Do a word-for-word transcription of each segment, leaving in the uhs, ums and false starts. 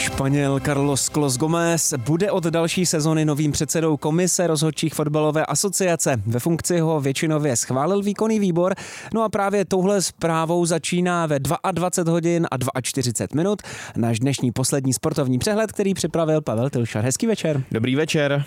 Španěl Carlos Clos Gómez bude od další sezony novým předsedou komise rozhodčích fotbalové asociace. Ve funkci ho většinově schválil výkonný výbor, no a právě touhle zprávou začíná ve dvacet dva hodin a čtyřicet dva minut náš dnešní poslední sportovní přehled, který připravil Pavel Tylšar. Hezký večer. Dobrý večer.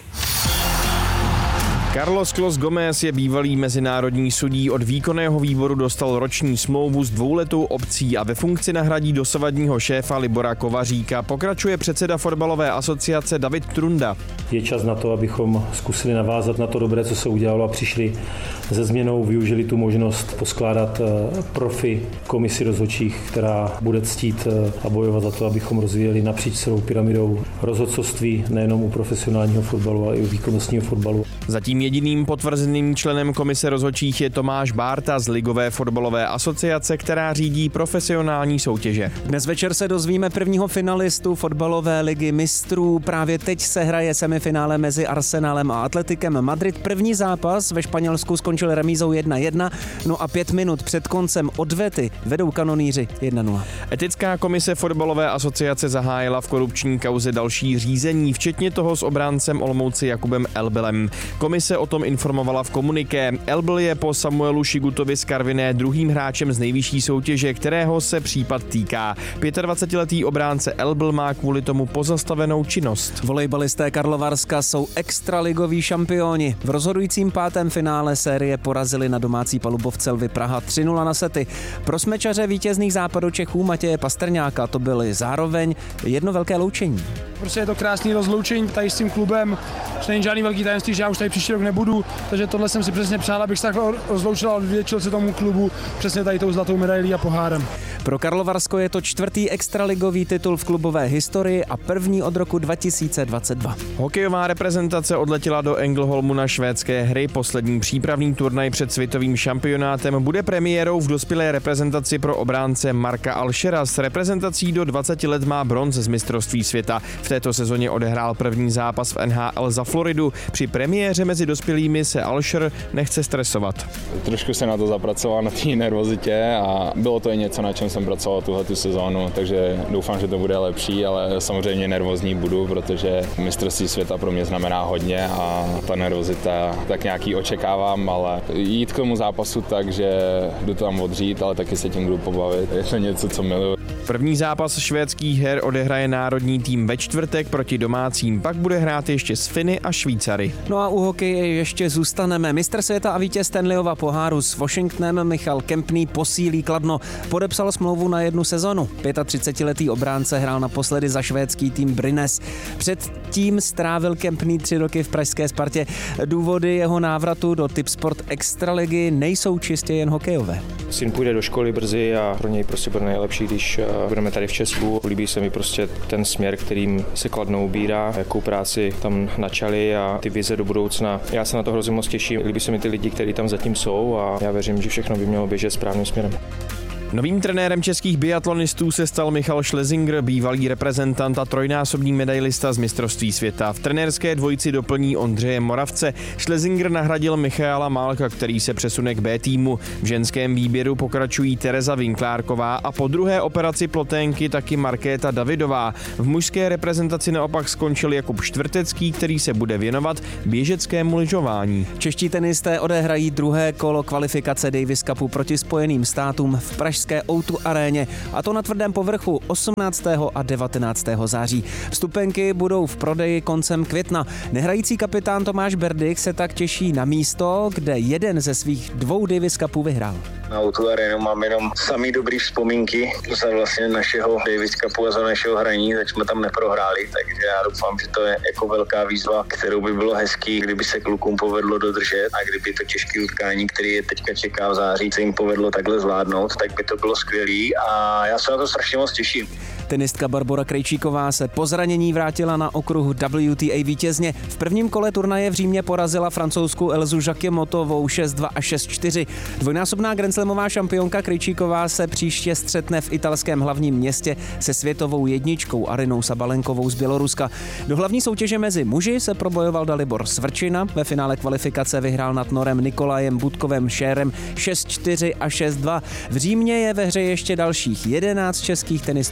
Carlos Clos Gómez je bývalý mezinárodní sudí, od výkonného výboru dostal roční smlouvu s dvouletou opcí a ve funkci nahradí dosavadního šéfa Libora Kovaříka. Pokračuje předseda fotbalové asociace David Trunda. Je čas na to, abychom zkusili navázat na to dobré, co se udělalo, a přišli se změnou, využili tu možnost poskládat profi komisi rozhodčích, která bude ctít a bojovat za to, abychom rozvíjeli napříč celou pyramidou rozhodcovství nejenom u profesionálního fotbalu, ale i u výkonnostního fotbalu. Zatím jediným potvrzeným členem komise rozhodčích je Tomáš Bárta z Ligové fotbalové asociace, která řídí profesionální soutěže. Dnes večer se dozvíme prvního finalistu fotbalové ligy mistrů. Právě teď se hraje semifinále mezi Arsenalem a Atletikem Madrid. První zápas ve Španělsku skončil remízou jedna jedna, no a pět minut před koncem odvety vedou kanonýři jedna nula. Etická komise fotbalové asociace zahájila v korupční kauze další řízení, včetně toho s obráncem Olomouci Jakubem Elbylem. Komise o tom informovala v komuniké. Elbyl je po Samuelu Šigutovi z Karviné druhým hráčem z nejvyšší soutěže, kterého se případ týká. dvacetiletý obránce Elbyl má kvůli tomu pozastavenou činnost. Volejbalisté Karlovarska jsou extraligoví šampioni. V rozhodujícím pátém finále série porazili na domácí palubovce Lvy Praha tři nula na sety. Pro smečaře vítězných Západočechů Matěje Pastrňáka to byly zároveň jedno velké loučení. Prostě je to krásný rozloučení tady s tím klubem, že není žádný velký tajemství, že já už tady příští rok nebudu, takže tohle jsem si přesně přál, abych se takhle rozloučil a odvděčil se tomu klubu přesně tady tou zlatou medailí a pohárem. Pro Karlovarsko je to čtvrtý extraligový titul v klubové historii a první od roku dva tisíce dvacet dva. Hokejová reprezentace odletěla do Ängelholmu na švédské hry. Poslední přípravný turnaj před světovým šampionátem bude premiérou v dospělé reprezentaci pro obránce Marka Alschera. S reprezentací do dvaceti let má bronz z mistrovství světa. V této sezóně odehrál první zápas v N H L za Floridu. Při premiéře mezi dospělými se Alscher nechce stresovat. Trošku se na to zapracoval, na té nervozitě, a bylo to i něco, na čem jsem pracoval tuhletu sezónu, takže doufám, že to bude lepší, ale samozřejmě nervózní budu, protože mistrovství světa pro mě znamená hodně a ta nervozita tak nějaký očekávám, ale jít k tomu zápasu tak, že jdu tam odřít, ale taky se tím budu pobavit. Je to něco, co miluji. První zápas švédských her odehraje národní tým ve čtvrtek proti domácím, pak bude hrát ještě s Finy a Švýcary. No a u hokeje ještě zůstaneme. Mistr světa a vítěz Stanleyova poháru s Washingtonem Michal Kempný posílí Kladno. Podepsal smlouvu na jednu sezonu. třicetiletý obránce hrál naposledy za švédský tým Brynäs. Předtím strávil Kempný tři roky v pražské Spartě. Důvody jeho návratu do Tipsport Extraligy nejsou čistě jen hokejové. Syn půjde do školy brzy a pro něj prostě bude nejlepší, když budeme tady v Česku. Líbí se mi prostě ten směr, kterým se Kladno ubírá, jakou práci tam načali a ty vize do budoucna. Já se na to hrozně moc těším. Líbí se mi ty lidi, kteří tam zatím jsou, a já věřím, že všechno by mělo běžet správným směrem. Novým trenérem českých biatlonistů se stal Michal Schlesinger, bývalý reprezentant a trojnásobný medailista z mistrovství světa. V trenérské dvojici doplní Ondřeje Moravce. Schlesinger nahradil Michaela Málka, který se přesune k B týmu. V ženském výběru pokračují Tereza Vinklárková a po druhé operaci ploténky taky Markéta Davidová. V mužské reprezentaci naopak skončil Jakub Štvrtecký, který se bude věnovat běžeckému lyžování. Čeští tenisté odehrají druhé kolo kvalifikace Davis Cupu proti Spojeným státům v pražské O dva aréně, a to na tvrdém povrchu osmnáctého a devatenáctého září. Vstupenky budou v prodeji koncem května. Nehrající kapitán Tomáš Berdych se tak těší na místo, kde jeden ze svých dvou Davis Cupů vyhrál. Na O dva arénu mám jenom samý dobrý vzpomínky za vlastně našeho Davis Cupu a za našeho hraní, tak jsme tam neprohráli, takže já doufám, že to je jako velká výzva, kterou by bylo hezký, kdyby se klukům povedlo dodržet, a kdyby to těžké utkání, které je teďka čeká v září, se jim povedlo takhle zvládnout, tak by to bylo skvělý a já se na to strašně moc těším. Tenistka Barbora Krejčíková se po zranění vrátila na okruh W T A vítězně. V prvním kole turnaje v Římě porazila francouzskou Elzu Jacquemotovou šest dva a šest čtyři. Dvojnásobná grandslamová šampionka Krejčíková se příště střetne v italském hlavním městě se světovou jedničkou Arinou Sabalenkovou z Běloruska. Do hlavní soutěže mezi muži se probojoval Dalibor Svrčina. Ve finále kvalifikace vyhrál nad Norem Nikolajem Budkovem Šérem šest čtyři a šest dva. V Římě je ve hře ještě dalších jedenáct českých tenistů a tenistek.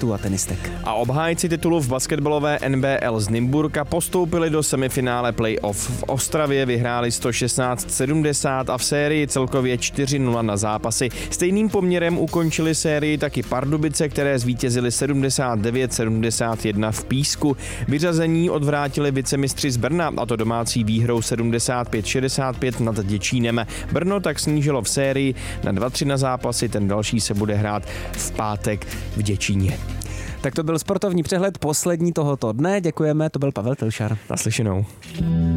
lístek. A obhájci titulu v basketbalové N B L z Nymburka postoupili do semifinále playoff. V Ostravě vyhráli sto šestnáct sedmdesát a v sérii celkově čtyři nula na zápasy. Stejným poměrem ukončili sérii taky Pardubice, které zvítězili sedmdesát devět sedmdesát jedna v Písku. Vyřazení odvrátili vicemistři z Brna, a to domácí výhrou sedmdesát pět šedesát pět nad Děčínem. Brno tak snížilo v sérii na dva tři na zápasy, ten další se bude hrát v pátek v Děčíně. Tak to byl sportovní přehled poslední tohoto dne. Děkujeme, to byl Pavel Tilšar. Naslyšenou.